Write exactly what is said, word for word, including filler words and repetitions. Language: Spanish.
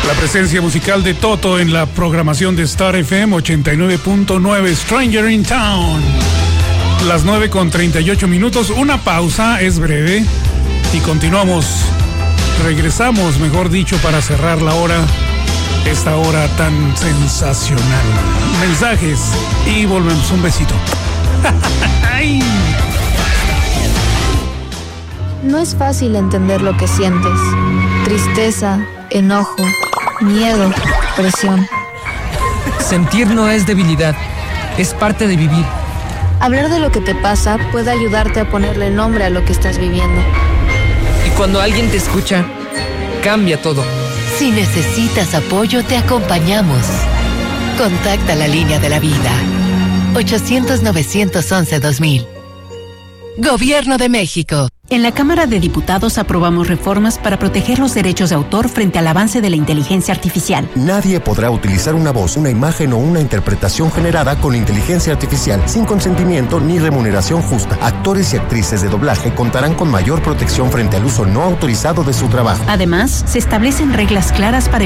La presencia musical de Toto en la programación de Star F M ochenta y nueve punto nueve, Stranger in Town. Las nueve con treinta y ocho minutos, una pausa, es breve, y continuamos. Regresamos, mejor dicho, para cerrar la hora, esta hora tan sensacional. Mensajes y volvemos. Un besito. Ay. No es fácil entender lo que sientes. Tristeza, enojo, miedo, presión. Sentir no es debilidad, es parte de vivir. Hablar de lo que te pasa puede ayudarte a ponerle nombre a lo que estás viviendo. Y cuando alguien te escucha, cambia todo. Si necesitas apoyo, te acompañamos. Contacta la línea de la vida. ochocientos, novecientos once, dos mil. Gobierno de México. En la Cámara de Diputados aprobamos reformas para proteger los derechos de autor frente al avance de la inteligencia artificial. Nadie podrá utilizar una voz, una imagen o una interpretación generada con inteligencia artificial sin consentimiento ni remuneración justa. Actores y actrices de doblaje contarán con mayor protección frente al uso no autorizado de su trabajo. Además, se establecen reglas claras para